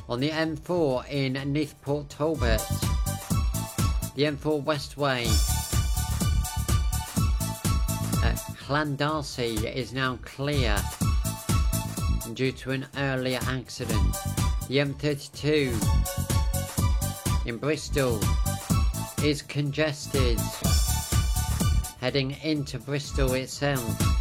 On the M4 in Neathport Talbot, the M4 Westway at Llandarcy is now clear due to an earlier accident. The M32 in Bristol is congested heading into Bristol itself.